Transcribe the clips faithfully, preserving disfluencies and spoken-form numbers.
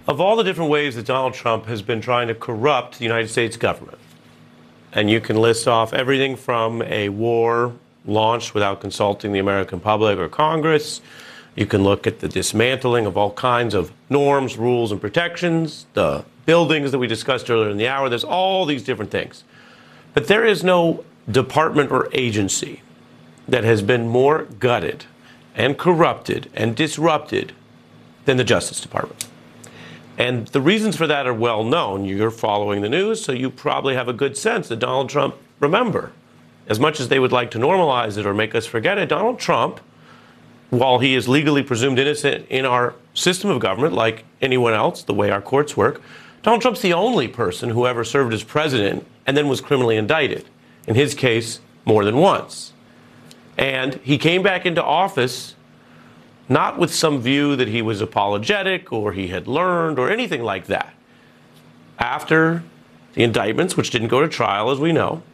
Of all the different ways that Donald Trump has been trying to corrupt the United States government, and you can list off everything from a war launched without consulting the American public or Congress. You can look at the dismantling of all kinds of norms, rules, and protections, the buildings that we discussed earlier in the hour. There's all these different things. But there is no department or agency that has been more gutted and corrupted and disrupted than the Justice Department. And the reasons for that are well known. You're following the news, so you probably have a good sense that Donald Trump, remember, as much as they would like to normalize it or make us forget it, Donald Trump, while he is legally presumed innocent in our system of government, like anyone else, the way our courts work, Donald Trump's the only person who ever served as president and then was criminally indicted. In his case, more than once. And he came back into office not with some view that he was apologetic or he had learned or anything like that. After the indictments, which didn't go to trial, as we know,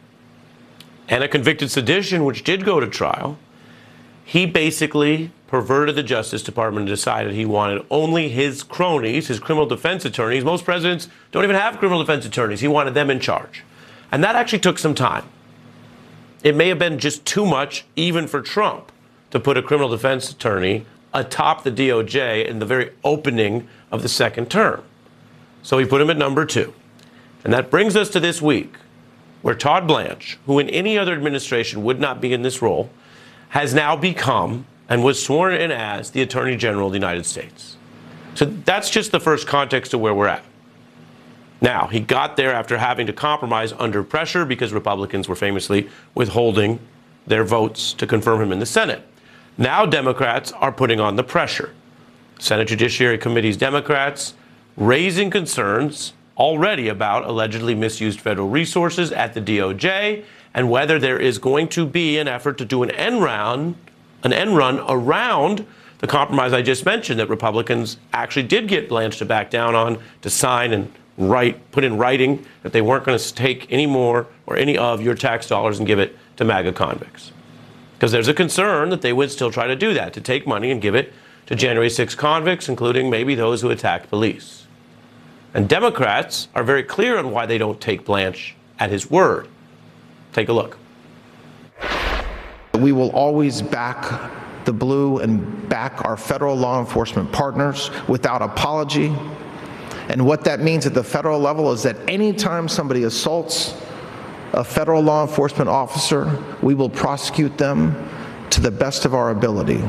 and a convicted sedition, which did go to trial, he basically perverted the Justice Department and decided he wanted only his cronies, his criminal defense attorneys. Most presidents don't even have criminal defense attorneys. He wanted them in charge. And that actually took some time. It may have been just too much, even for Trump, to put a criminal defense attorney atop the D O J in the very opening of the second term. So he put him at number two. And that brings us to this week, where Todd Blanche, who in any other administration would not be in this role, has now become and was sworn in as the Attorney General of the United States. So that's just the first context of where we're at. Now, he got there after having to compromise under pressure because Republicans were famously withholding their votes to confirm him in the Senate. Now Democrats are putting on the pressure. Senate Judiciary Committee's Democrats raising concerns already about allegedly misused federal resources at the D O J and whether there is going to be an effort to do an end round, an end run around the compromise I just mentioned that Republicans actually did get Blanche to back down on, to sign and write, put in writing that they weren't going to take any more or any of your tax dollars and give it to MAGA convicts. Because there's a concern that they would still try to do that, to take money and give it to January sixth convicts, including maybe those who attacked police. And Democrats are very clear on why they don't take Blanche at his word. Take a look. We will always back the blue and back our federal law enforcement partners without apology. And what that means at the federal level is that anytime somebody assaults a federal law enforcement officer, we will prosecute them to the best of our ability.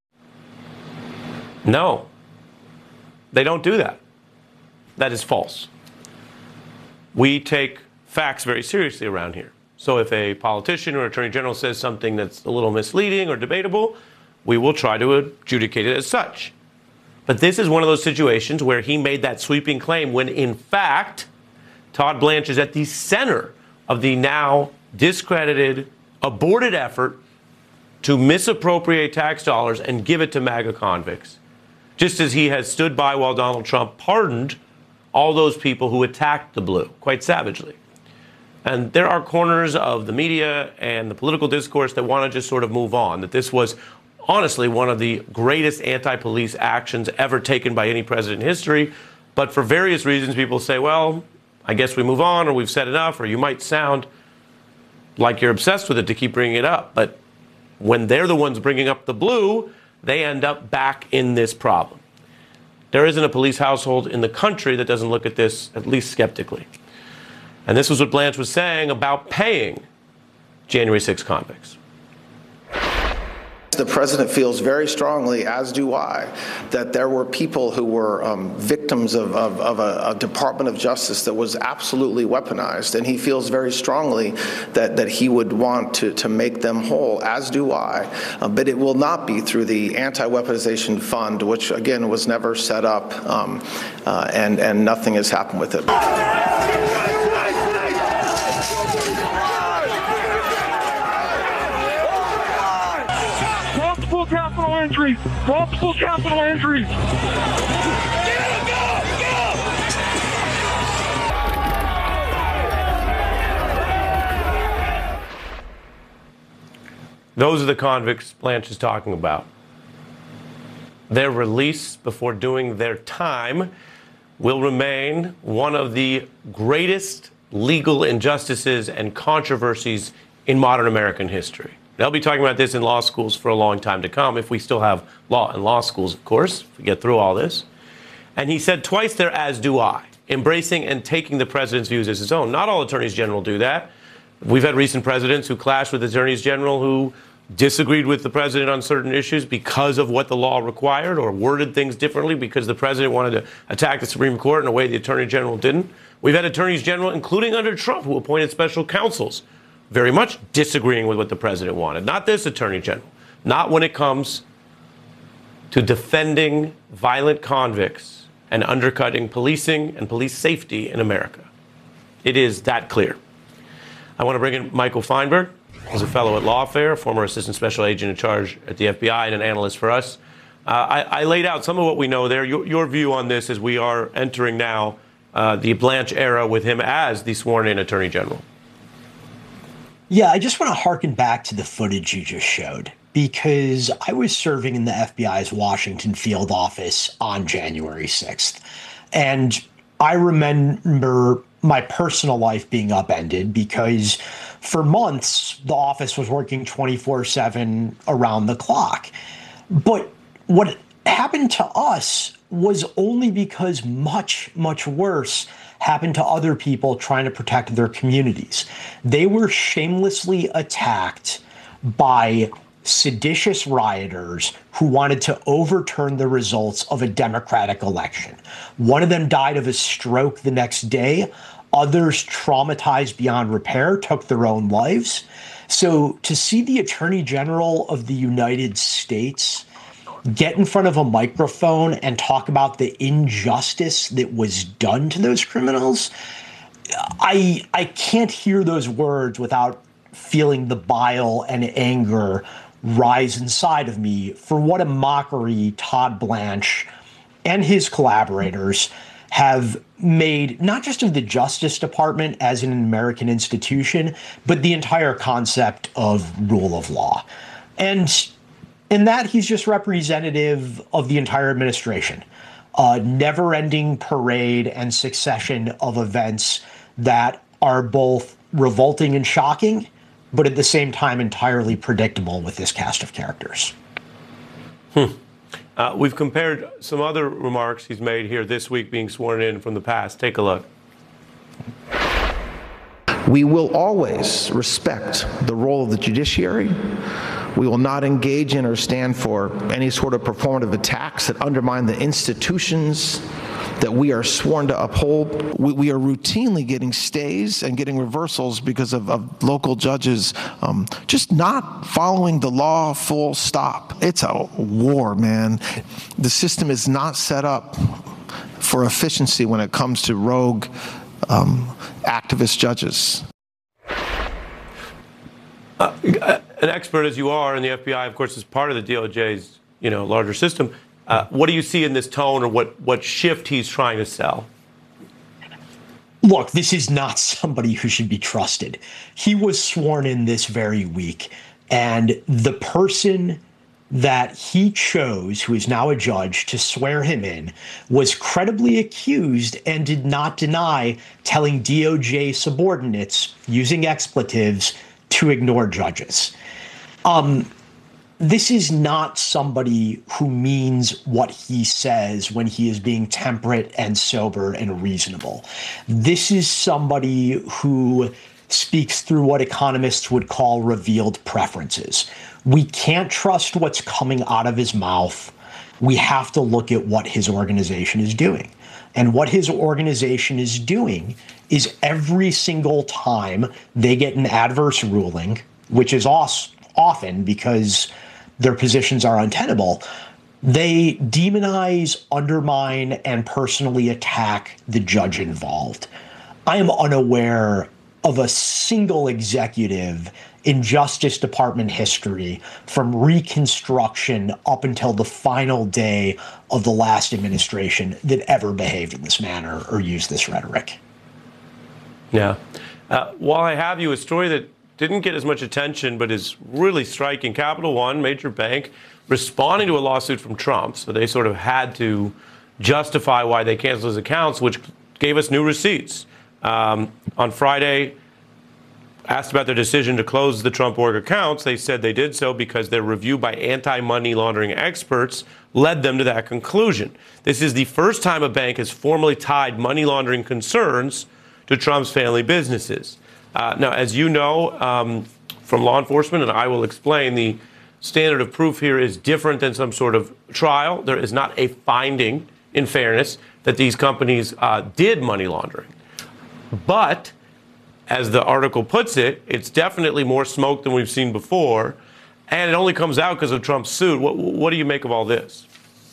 No, they don't do that. That is false. We take facts very seriously around here. So if a politician or attorney general says something that's a little misleading or debatable, we will try to adjudicate it as such. But this is one of those situations where he made that sweeping claim when, in fact, Todd Blanche is at the center of the now discredited, aborted effort to misappropriate tax dollars and give it to MAGA convicts, just as he has stood by while Donald Trump pardoned all those people who attacked the blue, quite savagely. And there are corners of the media and the political discourse that want to just sort of move on, that this was honestly one of the greatest anti-police actions ever taken by any president in history. But for various reasons, people say, well, I guess we move on, or we've said enough, or you might sound like you're obsessed with it to keep bringing it up. But when they're the ones bringing up the blue, they end up back in this problem. There isn't a police household in the country that doesn't look at this at least skeptically. And this was what Blanche was saying about paying January sixth convicts. The president feels very strongly, as do I, that there were people who were um, victims of, of, of a, a Department of Justice that was absolutely weaponized, and he feels very strongly that, that he would want to, to make them whole, as do I. Uh, but it will not be through the Anti-Weaponization Fund, which, again, was never set up, um, uh, and, and nothing has happened with it. Multiple capital injuries! Multiple capital injuries! Those are the convicts Blanche is talking about. Their release before doing their time will remain one of the greatest legal injustices and controversies in modern American history. They'll be talking about this in law schools for a long time to come, if we still have law in law schools, of course, if we get through all this. And he said twice there, as do I, embracing and taking the president's views as his own. Not all attorneys general do that. We've had recent presidents who clashed with attorneys general who disagreed with the president on certain issues because of what the law required, or worded things differently because the president wanted to attack the Supreme Court in a way the attorney general didn't. We've had attorneys general, including under Trump, who appointed special counsels, very much disagreeing with what the president wanted. Not this attorney general. Not when it comes to defending violent convicts and undercutting policing and police safety in America. It is that clear. I want to bring in Michael Feinberg. He's a fellow at Lawfare, former assistant special agent in charge at the F B I, and an analyst for us. Uh, I, I laid out some of what we know there. Your, your view on this as we are entering now uh, the Blanche era with him as the sworn-in attorney general. Yeah, I just want to harken back to the footage you just showed, because I was serving in the F B I's Washington field office on January sixth. And I remember my personal life being upended because for months, the office was working twenty-four seven around the clock. But what happened to us was only because much, much worse happened to other people trying to protect their communities. They were shamelessly attacked by seditious rioters who wanted to overturn the results of a democratic election. One of them died of a stroke the next day. Others, traumatized beyond repair, took their own lives. So to see the Attorney General of the United States get in front of a microphone and talk about the injustice that was done to those criminals, I I can't hear those words without feeling the bile and anger rise inside of me for what a mockery Todd Blanche and his collaborators have made, not just of the Justice Department as an American institution, but the entire concept of rule of law. And in that, he's just representative of the entire administration. A never-ending parade and succession of events that are both revolting and shocking, but at the same time entirely predictable with this cast of characters. Hmm. Uh, we've compared some other remarks he's made here this week being sworn in from the past. Take a look. We will always respect the role of the judiciary. We will not engage in or stand for any sort of performative attacks that undermine the institutions that we are sworn to uphold. We, we are routinely getting stays and getting reversals because of, of local judges um, just not following the law full stop. It's a war, man. The system is not set up for efficiency when it comes to rogue um, activist judges. Uh, an expert as you are in the F B I, of course, is part of the D O J's, you know, larger system. Uh, what do you see in this tone, or what, what shift he's trying to sell? Look, this is not somebody who should be trusted. He was sworn in this very week, and the person that he chose, who is now a judge, to swear him in, was credibly accused and did not deny telling D O J subordinates, using expletives, to ignore judges. Um, This is not somebody who means what he says when he is being temperate and sober and reasonable. This is somebody who speaks through what economists would call revealed preferences. We can't trust what's coming out of his mouth. We have to look at what his organization is doing. And what his organization is doing is every single time they get an adverse ruling, which is often because their positions are untenable, they demonize, undermine, and personally attack the judge involved. I am unaware of a single executive in Justice Department history, from Reconstruction up until the final day of the last administration, that ever behaved in this manner or used this rhetoric. Yeah. Uh, while I have you, a story that didn't get as much attention but is really striking. Capital One, major bank, responding to a lawsuit from Trump. So they sort of had to justify why they canceled his accounts, which gave us new receipts. Um, on Friday, asked about their decision to close the Trump org accounts, they said they did so because their review by anti-money laundering experts led them to that conclusion. This is the first time a bank has formally tied money laundering concerns to Trump's family businesses. Uh, now, as you know um, from law enforcement, and I will explain, the standard of proof here is different than some sort of trial. There is not a finding, in fairness, that these companies uh, did money laundering. But as the article puts it, it's definitely more smoke than we've seen before, and it only comes out because of Trump's suit. What, what do you make of all this?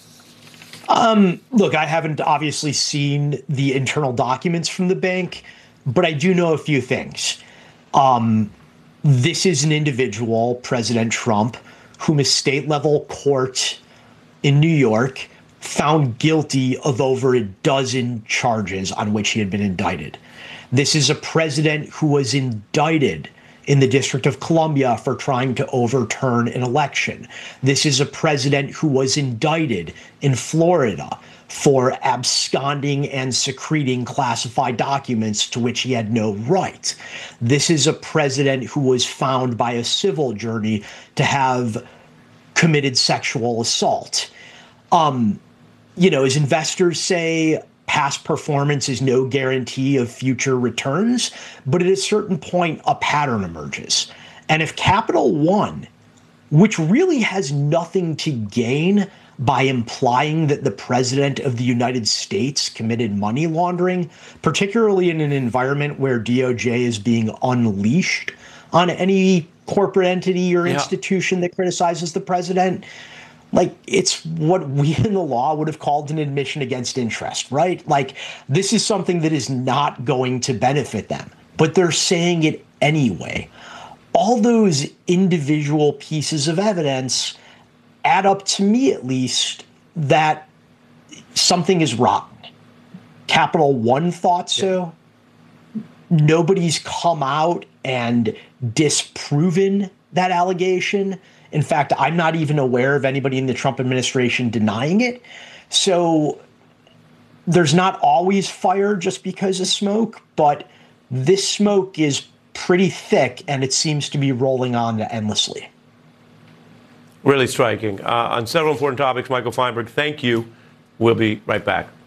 Um, look, I haven't obviously seen the internal documents from the bank, but I do know a few things. Um, this is an individual, President Trump, whom a state-level court in New York found guilty of over a dozen charges on which he had been indicted. This is a president who was indicted in the District of Columbia for trying to overturn an election. This is a president who was indicted in Florida for absconding and secreting classified documents to which he had no right. This is a president who was found by a civil jury to have committed sexual assault. Um, you know, as investors say, past performance is no guarantee of future returns, but at a certain point, a pattern emerges. And if Capital One, which really has nothing to gain by implying that the president of the United States committed money laundering, particularly in an environment where D O J is being unleashed on any corporate entity or Yeah. institution that criticizes the president, like, it's what we in the law would have called an admission against interest, right? Like, this is something that is not going to benefit them, but they're saying it anyway. All those individual pieces of evidence add up, to me at least, that something is rotten. Capital One thought so. Nobody's come out and disproven that allegation. In fact, I'm not even aware of anybody in the Trump administration denying it. So there's not always fire just because of smoke, but this smoke is pretty thick and it seems to be rolling on endlessly. Really striking. Uh, on several important topics, Michael Feinberg, thank you. We'll be right back.